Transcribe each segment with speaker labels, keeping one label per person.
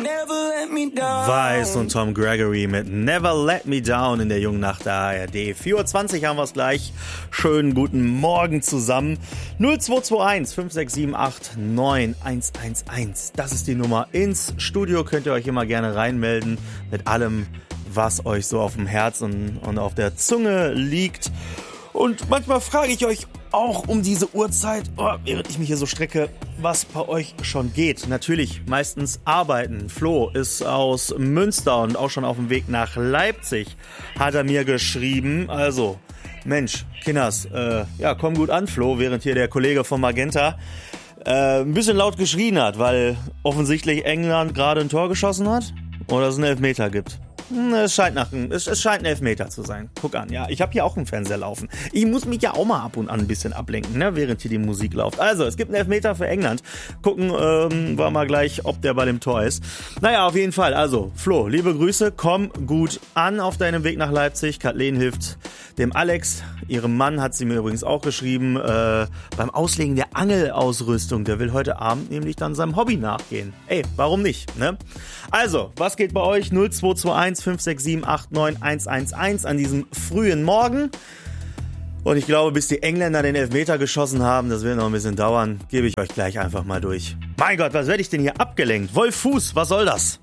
Speaker 1: Weiß und Tom Gregory mit Never Let Me Down in der jungen Nacht der ARD. 4:20 Uhr haben wir es gleich. Schönen guten Morgen zusammen. 0221 5678 9111. Das ist die Nummer. Ins Studio könnt ihr euch immer gerne reinmelden mit allem, was euch so auf dem Herz und auf der Zunge liegt. Und manchmal frage ich euch auch um diese Uhrzeit, während ich mich hier so strecke, was bei euch schon geht. Natürlich meistens arbeiten. Flo ist aus Münster und auch schon auf dem Weg nach Leipzig, hat er mir geschrieben. Also, Mensch, Kinders, komm gut an, Flo, während hier der Kollege von Magenta ein bisschen laut geschrien hat, weil offensichtlich England gerade ein Tor geschossen hat oder es einen Elfmeter gibt. Es scheint ein Elfmeter zu sein. Guck an, ja. Ich habe hier auch einen Fernseher laufen. Ich muss mich ja auch mal ab und an ein bisschen ablenken, ne, während hier die Musik läuft. Also, es gibt einen Elfmeter für England. Gucken wir mal gleich, ob der bei dem Tor ist. Naja, auf jeden Fall. Also, Flo, liebe Grüße. Komm gut an auf deinem Weg nach Leipzig. Kathleen hilft dem Alex. Ihrem Mann hat sie mir übrigens auch geschrieben, beim Auslegen der Angelausrüstung. Der will heute Abend nämlich dann seinem Hobby nachgehen. Ey, warum nicht, ne? Also, was geht bei euch? 0221 567 89111 an diesem frühen Morgen. Und ich glaube, bis die Engländer den Elfmeter geschossen haben, das wird noch ein bisschen dauern, gebe ich euch gleich einfach mal durch. Mein Gott, was werde ich denn hier abgelenkt? Wolf Fuß, was soll das?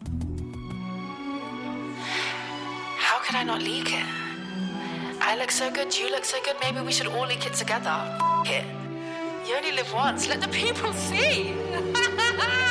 Speaker 2: How could I not leak it? I look so good, you look so good, maybe we should all leak it together. F*** it. You only live once, let the people see.